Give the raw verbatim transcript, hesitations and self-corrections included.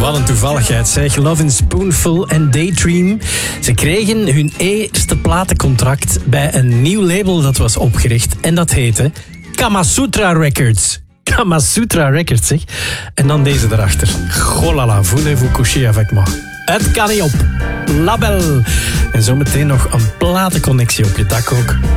Wat een toevalligheid zeg. Love in Spoonful en Daydream. Ze kregen hun eerste platencontract bij een nieuw label dat was opgericht. En dat heette Kamasutra Records. Kamasutra Records, zeg. En dan deze erachter. Golala, voulez-vous coucher avec moi? Het kan niet op. Label. En zometeen nog een platenconnectie op je dak ook.